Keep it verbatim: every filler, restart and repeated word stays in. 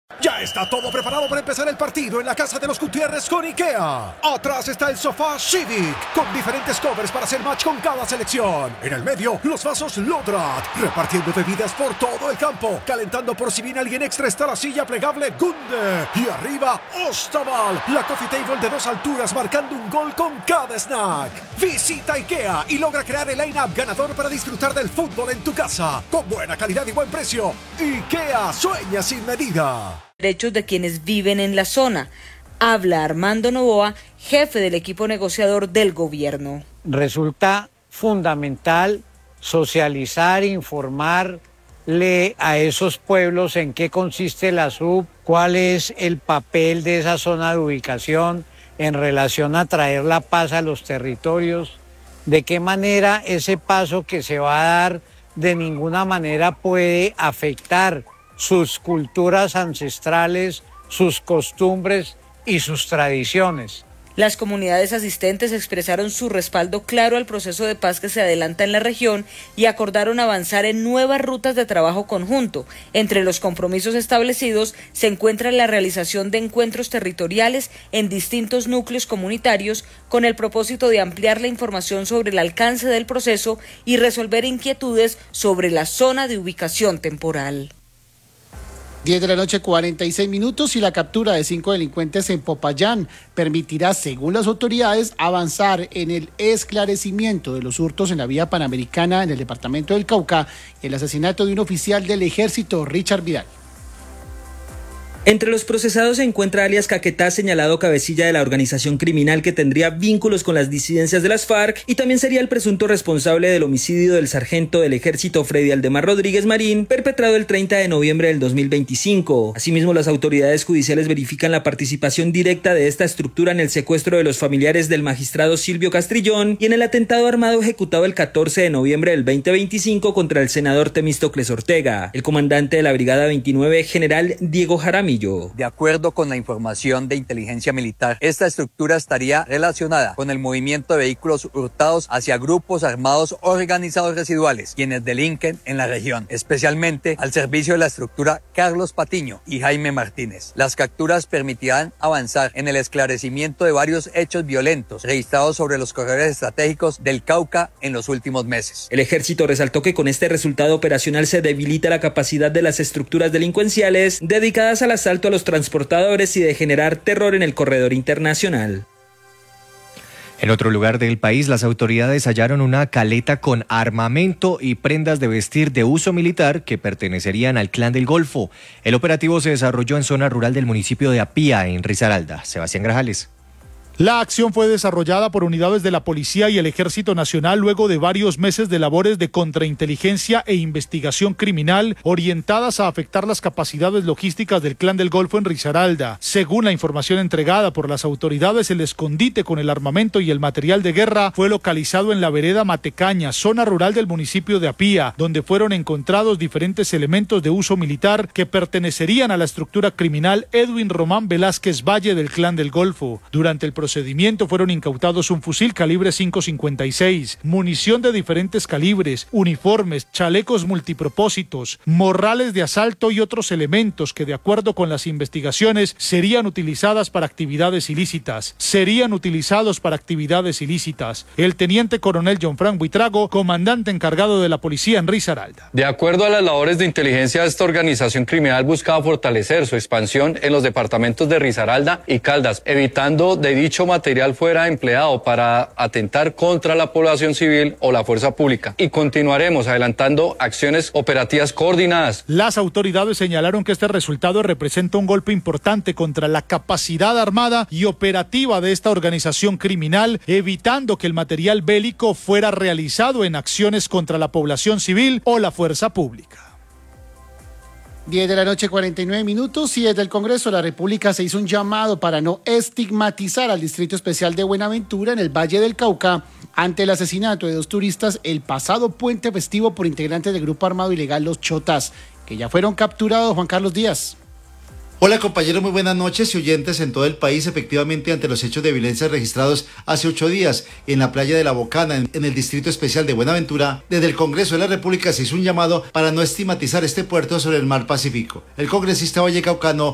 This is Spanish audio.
Ya está todo preparado para empezar el partido en la casa de los Gutiérrez con IKEA. Atrás está el sofá Civic, con diferentes covers para hacer match con cada selección. En el medio, los vasos Lodrat, repartiendo bebidas por todo el campo. Calentando por si viene alguien extra está la silla plegable Gunde. Y arriba, Ostaval, la coffee table de dos alturas marcando un gol con cada snack. Visita IKEA y logra crear el line-up ganador para disfrutar del fútbol en tu casa. Con buena calidad y buen precio. IKEA sueña sin medida. Derechos de quienes viven en la zona. Habla Armando Novoa, jefe del equipo negociador del gobierno. Resulta fundamental socializar, informarle a esos pueblos en qué consiste la S U B, cuál es el papel de esa zona de ubicación en relación a traer la paz a los territorios, de qué manera ese paso que se va a dar de ninguna manera puede afectar sus culturas ancestrales, sus costumbres y sus tradiciones. Las comunidades asistentes expresaron su respaldo claro al proceso de paz que se adelanta en la región y acordaron avanzar en nuevas rutas de trabajo conjunto. Entre los compromisos establecidos se encuentra la realización de encuentros territoriales en distintos núcleos comunitarios con el propósito de ampliar la información sobre el alcance del proceso y resolver inquietudes sobre la zona de ubicación temporal. diez de la noche, cuarenta y seis minutos, y la captura de cinco delincuentes en Popayán permitirá, según las autoridades, avanzar en el esclarecimiento de los hurtos en la vía panamericana en el departamento del Cauca y el asesinato de un oficial del ejército, Richard Vidal. Entre los procesados se encuentra alias Caquetá, señalado cabecilla de la organización criminal que tendría vínculos con las disidencias de las FARC y también sería el presunto responsable del homicidio del sargento del ejército Freddy Aldemar Rodríguez Marín, perpetrado el treinta de noviembre del dos mil veinticinco. Asimismo, las autoridades judiciales verifican la participación directa de esta estructura en el secuestro de los familiares del magistrado Silvio Castrillón y en el atentado armado ejecutado el catorce de noviembre del veinte veinticinco contra el senador Temístocles Ortega. El comandante de la Brigada veintinueve, general Diego Jaramillo. De acuerdo con la información de inteligencia militar, esta estructura estaría relacionada con el movimiento de vehículos hurtados hacia grupos armados organizados residuales, quienes delinquen en la región, especialmente al servicio de la estructura Carlos Patiño y Jaime Martínez. Las capturas permitirán avanzar en el esclarecimiento de varios hechos violentos registrados sobre los corredores estratégicos del Cauca en los últimos meses. El ejército resaltó que con este resultado operacional se debilita la capacidad de las estructuras delincuenciales dedicadas al asalto a los transportadores y de generar terror en el corredor internacional. En otro lugar del país, las autoridades hallaron una caleta con armamento y prendas de vestir de uso militar que pertenecerían al Clan del Golfo. El operativo se desarrolló en zona rural del municipio de Apía, en Risaralda. Sebastián Grajales. La acción fue desarrollada por unidades de la Policía y el Ejército Nacional luego de varios meses de labores de contrainteligencia e investigación criminal orientadas a afectar las capacidades logísticas del Clan del Golfo en Risaralda. Según la información entregada por las autoridades, el escondite con el armamento y el material de guerra fue localizado en la vereda Matecaña, zona rural del municipio de Apía, donde fueron encontrados diferentes elementos de uso militar que pertenecerían a la estructura criminal Edwin Román Velázquez Valle del Clan del Golfo. Durante el procedimiento fueron incautados un fusil calibre cinco cincuenta y seis, munición de diferentes calibres, uniformes, chalecos multipropósitos, morrales de asalto y otros elementos que, de acuerdo con las investigaciones, serían utilizadas para actividades ilícitas. Serían utilizados para actividades ilícitas. El teniente coronel John Frank Buitrago, comandante encargado de la policía en Risaralda. De acuerdo a las labores de inteligencia, esta organización criminal buscaba fortalecer su expansión en los departamentos de Risaralda y Caldas, evitando de dicho material fuera empleado para atentar contra la población civil o la fuerza pública, y continuaremos adelantando acciones operativas coordinadas. Las autoridades señalaron que este resultado representa un golpe importante contra la capacidad armada y operativa de esta organización criminal, evitando que el material bélico fuera realizado en acciones contra la población civil o la fuerza pública. diez de la noche, cuarenta y nueve minutos, y desde el Congreso de la República se hizo un llamado para no estigmatizar al Distrito Especial de Buenaventura en el Valle del Cauca ante el asesinato de dos turistas el pasado puente festivo por integrantes del grupo armado ilegal Los Chotas, que ya fueron capturados. Juan Carlos Díaz. Hola compañeros, muy buenas noches y oyentes en todo el país. Efectivamente, ante los hechos de violencia registrados hace ocho días en la playa de La Bocana, en, en el Distrito Especial de Buenaventura, desde el Congreso de la República se hizo un llamado para no estigmatizar este puerto sobre el mar Pacífico. El congresista vallecaucano